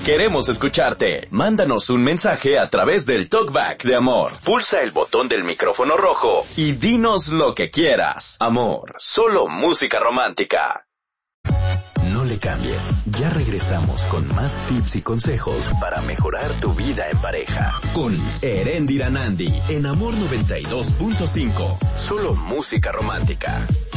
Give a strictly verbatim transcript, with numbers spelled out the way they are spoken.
Queremos escucharte. Mándanos un mensaje a través del Talkback de Amor. Pulsa el botón del micrófono rojo y dinos lo que quieras. Amor, solo música romántica. No le cambies. Ya regresamos con más tips y consejos para mejorar tu vida en pareja. Con Eréndira Nandi en Amor noventa y dos punto cinco. Solo música romántica.